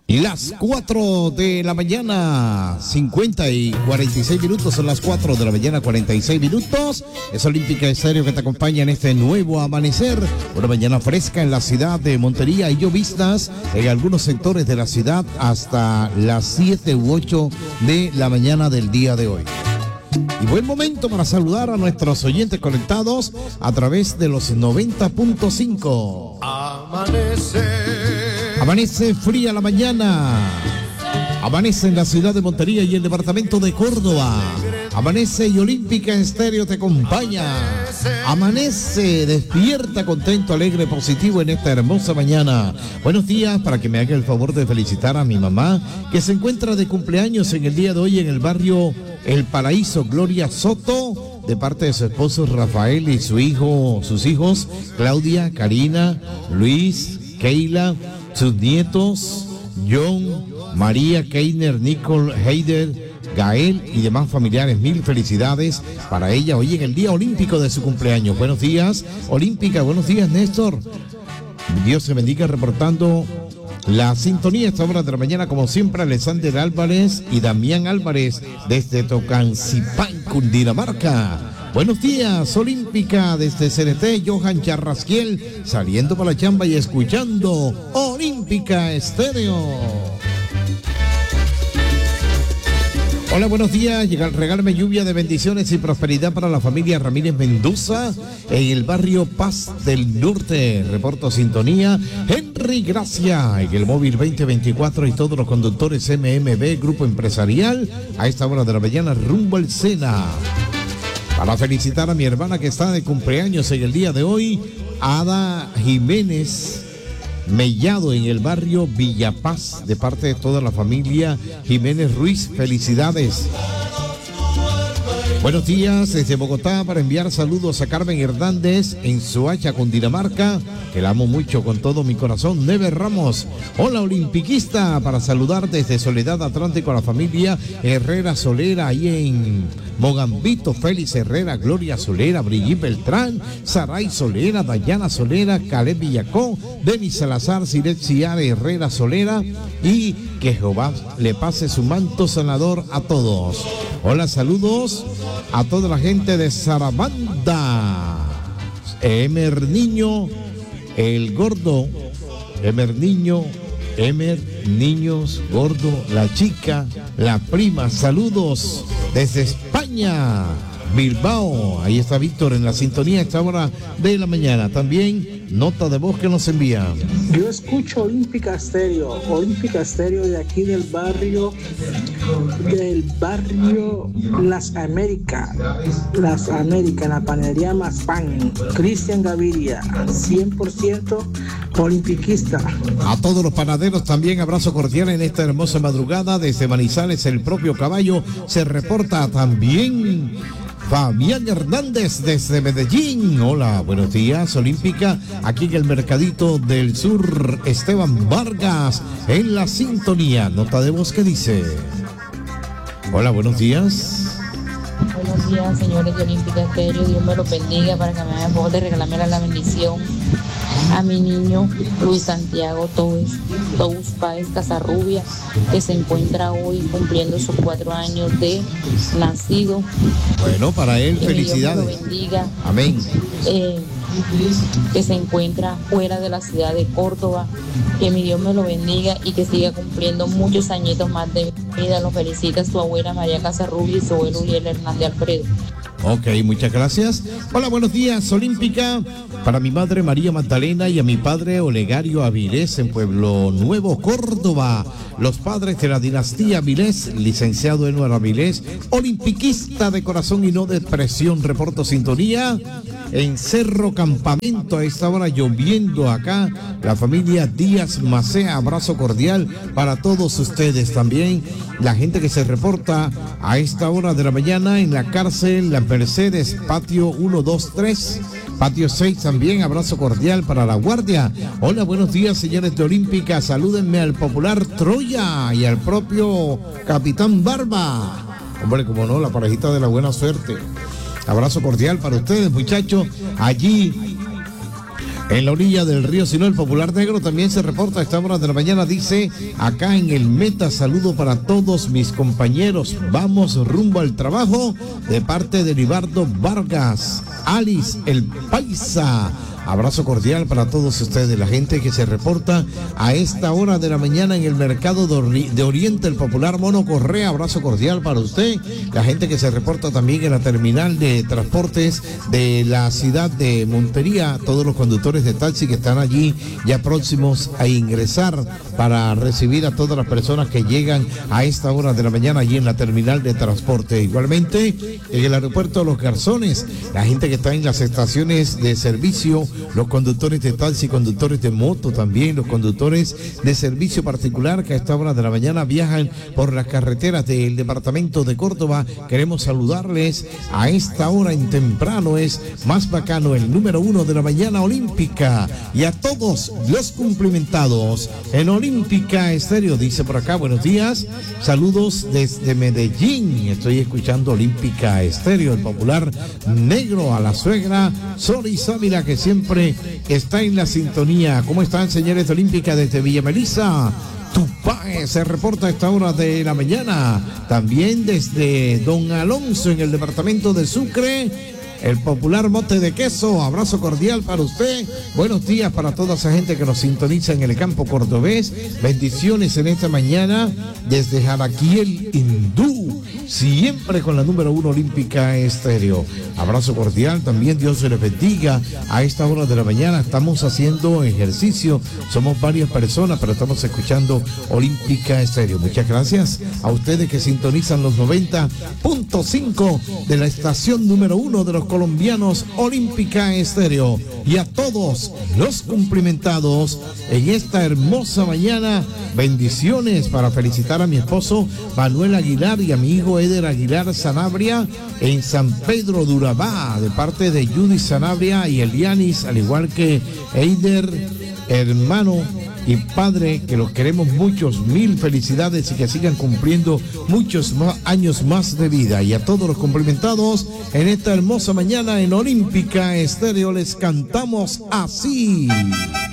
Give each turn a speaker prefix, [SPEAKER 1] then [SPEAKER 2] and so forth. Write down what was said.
[SPEAKER 1] Las 4 de la mañana, 50 y 46 minutos, son las 4 de la mañana, 46 minutos. Es Olímpica Estéreo que te acompaña en este nuevo amanecer. Una mañana fresca en la ciudad de Montería y lloviznas en algunos sectores de la ciudad hasta las 7 u 8 de la mañana del día de hoy. Y buen momento para saludar a nuestros oyentes conectados a través de los 90.5. Amanece fría la mañana. Amanece en la ciudad de Montería y el departamento de Córdoba. Amanece y Olímpica Estéreo te acompaña. Amanece, despierta, contento, alegre, positivo en esta hermosa mañana. Buenos días, para que me haga el favor de felicitar a mi mamá, que se encuentra de cumpleaños en el día de hoy en el barrio El Paraíso, Gloria Soto, de parte de su esposo Rafael y sus hijos Claudia, Karina, Luis, Keila, sus nietos John, María, Keiner, Nicole, Heider, Gael y demás familiares. Mil felicidades para ella hoy en el día olímpico de su cumpleaños. Buenos días, Olímpica. Buenos días, Néstor. Dios se bendiga, reportando la sintonía a esta hora de la mañana, como siempre, Alexander Álvarez y Damián Álvarez desde Tocancipán, Cundinamarca. Buenos días, Olímpica, desde CNT, Johan Charrasquiel, saliendo para la chamba y escuchando Olímpica Estéreo. Hola, buenos días. Regálame lluvia de bendiciones y prosperidad para la familia Ramírez Mendoza en el barrio Paz del Norte. Reporto sintonía. Henry Gracia en el móvil 2024 y todos los conductores MMB, Grupo Empresarial, a esta hora de la mañana rumbo al Sena. Para felicitar a mi hermana que está de cumpleaños en el día de hoy, Ada Jiménez Mellado en el barrio Villapaz, de parte de toda la familia Jiménez Ruiz. Felicidades. Buenos días desde Bogotá, para enviar saludos a Carmen Hernández en Soacha, Cundinamarca, que la amo mucho con todo mi corazón. Never Ramos, hola olimpiquista, para saludar desde Soledad Atlántico a la familia Herrera Solera, ahí en Mogambito, Félix Herrera, Gloria Solera, Brigitte Beltrán, Saray Solera, Dayana Solera, Caleb Villacón, Denis Salazar, Siret Ciare Herrera Solera, y que Jehová le pase su manto sanador a todos. Hola, saludos a toda la gente de Sarabanda. Emer Niño, el gordo, Emer Niños, gordo, la chica, la prima, saludos desde España, Bilbao. Ahí está Víctor en la sintonía a esta hora de la mañana. También nota de voz que nos envía.
[SPEAKER 2] Yo escucho Olímpica Estéreo de aquí del barrio Las Américas, en la panadería Mazpán. Cristian Gaviria, 100% olimpiquista.
[SPEAKER 1] A todos los panaderos también abrazo cordial en esta hermosa madrugada. Desde Manizales, el propio caballo se reporta también. Fabián Hernández desde Medellín. Hola, buenos días, Olímpica. Aquí en el Mercadito del Sur, Esteban Vargas en la sintonía. Nota de voz que dice. Hola, buenos días.
[SPEAKER 3] Buenos días, señores de Olímpica Estéreo. Dios me los bendiga, para que me hagan el favor de regalarme la bendición a mi niño Luis Santiago Tous Páez Casarrubia, que se encuentra hoy cumpliendo sus 4 años de nacido.
[SPEAKER 1] Bueno, para él, felicidades.
[SPEAKER 3] Que Dios me lo bendiga.
[SPEAKER 1] Amén.
[SPEAKER 3] Que se encuentra fuera de la ciudad de Córdoba. Que mi Dios me lo bendiga y que siga cumpliendo muchos añitos más de vida. Lo felicita su abuela María Casarrubia y su abuelo Uriel Hernández Alfredo.
[SPEAKER 1] Ok, muchas gracias. Hola, buenos días, Olímpica. Para mi madre María Magdalena y a mi padre Olegario Avilés en Pueblo Nuevo, Córdoba. Los padres de la dinastía Avilés, licenciado Eduardo Avilés, olimpiquista de corazón y no de expresión. Reporto sintonía en Cerro Campamento. A esta hora lloviendo acá. La familia Díaz Macea, abrazo cordial para todos ustedes. También la gente que se reporta a esta hora de la mañana en la cárcel La Mercedes, patio 1, 2, 3, patio 6 también, abrazo cordial para la guardia. Hola, buenos días, señores de Olímpica, salúdenme al popular Troya y al propio Capitán Barba. Hombre, como no, la parejita de la buena suerte. Abrazo cordial para ustedes, muchachos, allí En la orilla del río Sinú, el Popular Negro también se reporta a esta hora de la mañana. Dice, acá en el Meta, saludo para todos mis compañeros. Vamos rumbo al trabajo de parte de Libardo Vargas, Alice, el Paisa. Abrazo cordial para todos ustedes, la gente que se reporta a esta hora de la mañana en el mercado de Oriente, el Popular Mono Correa. Abrazo cordial para usted, la gente que se reporta también en la terminal de transportes de la ciudad de Montería, todos los conductores de taxi que están allí ya próximos a ingresar para recibir a todas las personas que llegan a esta hora de la mañana allí en la terminal de transporte. Igualmente en el aeropuerto de Los Garzones, la gente que está en las estaciones de servicio, los conductores de taxi, conductores de moto también, los conductores de servicio particular que a esta hora de la mañana viajan por las carreteras del departamento de Córdoba. Queremos saludarles a esta hora en temprano. Es más bacano, el número 1 de la mañana olímpica, y a todos los cumplimentados en Olímpica Estéreo. Dice por acá, buenos días, saludos desde Medellín, estoy escuchando Olímpica Estéreo, el Popular Negro, a la suegra Sori Sávila, que siempre está en la sintonía. ¿Cómo están, señores de Olímpica desde Villa Melissa? Tupae se reporta a esta hora de la mañana. También desde Don Alonso en el departamento de Sucre, el Popular Mote de Queso. Abrazo cordial para usted. Buenos días para toda esa gente que nos sintoniza en el campo cordobés. Bendiciones en esta mañana desde Jaraquiel, Hindú, siempre con la número 1 Olímpica Estéreo. Abrazo cordial también, Dios se les bendiga. A esta hora de la mañana estamos haciendo ejercicio, somos varias personas, pero estamos escuchando Olímpica Estéreo. Muchas gracias a ustedes que sintonizan los 90.5 de la estación número 1 de los colombianos, Olímpica Estéreo, y a todos los cumplimentados en esta hermosa mañana. Bendiciones para felicitar a mi esposo Manuel Aguilar y a mi hijo Eder Aguilar Sanabria en San Pedro de Urabá, de parte de Judy Sanabria y Elianis, al igual que Eider, hermano y padre, que los queremos muchos, mil felicidades y que sigan cumpliendo muchos más años más de vida. Y a todos los cumplimentados en esta hermosa mañana en Olímpica Estéreo les cantamos así.